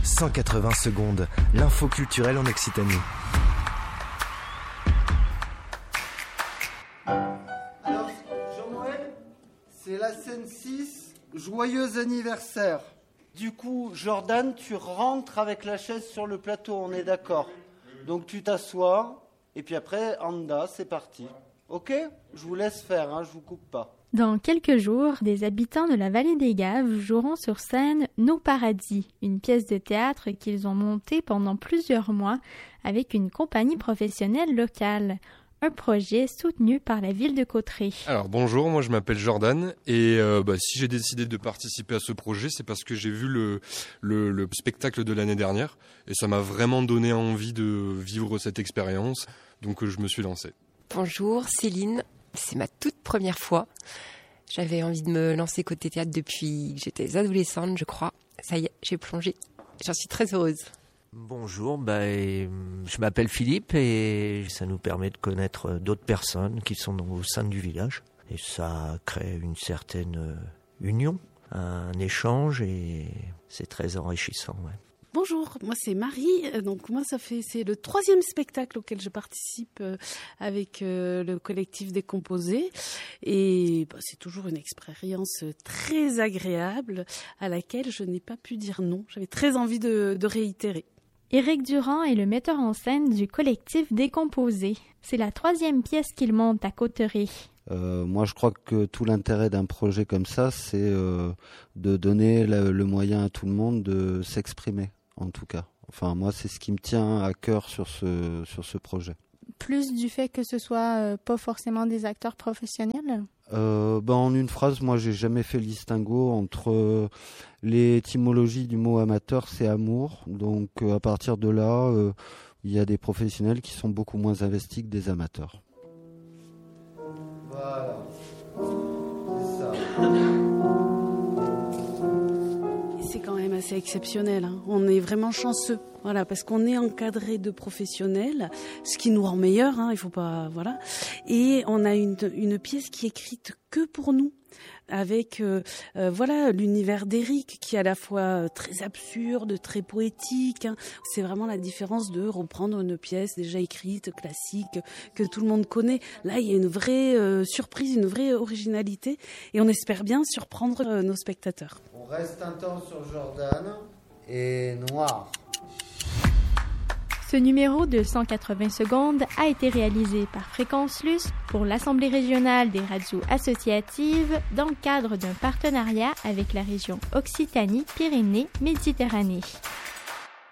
180 secondes, l'info culturelle en Occitanie. Alors, Jean-Noël, c'est la scène 6, joyeux anniversaire. Du coup, Jordan, tu rentres avec la chaise sur le plateau, on est d'accord. Donc tu t'assois, et puis après, Anda, c'est parti. Ok ? Je vous laisse faire, je vous coupe pas. Dans quelques jours, des habitants de la vallée des Gaves joueront sur scène Nos Paradis, une pièce de théâtre qu'ils ont montée pendant plusieurs mois avec une compagnie professionnelle locale. Un projet soutenu par la ville de Cauterets. Alors bonjour, moi je m'appelle Jordan et si j'ai décidé de participer à ce projet, c'est parce que j'ai vu le spectacle de l'année dernière et ça m'a vraiment donné envie de vivre cette expérience, donc je me suis lancé. Bonjour Céline, c'est ma toute première fois. J'avais envie de me lancer côté théâtre depuis que j'étais adolescente, je crois. Ça y est, j'ai plongé. J'en suis très heureuse. Bonjour, je m'appelle Philippe et ça nous permet de connaître d'autres personnes qui sont au sein du village. Et ça crée une certaine union, un échange et c'est très enrichissant. Ouais. Bonjour, moi c'est Marie. Donc moi c'est le 3e spectacle auquel je participe avec le collectif Décomposé et c'est toujours une expérience très agréable à laquelle je n'ai pas pu dire non. J'avais très envie de réitérer. Éric Durand est le metteur en scène du collectif Décomposé. C'est la 3e pièce qu'il monte à Cauterets. Moi, je crois que tout l'intérêt d'un projet comme ça, c'est de donner le moyen à tout le monde de s'exprimer, en tout cas. Enfin, moi, c'est ce qui me tient à cœur sur ce projet. Plus du fait que ce soit pas forcément des acteurs professionnels ? En une phrase, moi, j'ai jamais fait le distinguo entre l'étymologie du mot amateur, c'est amour. Donc, à partir de là, il y a des professionnels qui sont beaucoup moins investis que des amateurs. Voilà, c'est ça. C'est quand même assez exceptionnel. On est vraiment chanceux, voilà, parce qu'on est encadré de professionnels, ce qui nous rend meilleurs. Il faut pas, voilà. Et on a une pièce qui est écrite que pour nous, avec l'univers d'Éric qui est à la fois très absurde, très poétique. C'est vraiment la différence de reprendre une pièce déjà écrite, classique, que tout le monde connaît. Là, il y a une vraie surprise, une vraie originalité, et on espère bien surprendre nos spectateurs. On reste un temps sur Jordan et Noir. Ce numéro de 180 secondes a été réalisé par Fréquence Luce pour l'Assemblée régionale des radios associatives dans le cadre d'un partenariat avec la région Occitanie-Pyrénées-Méditerranée.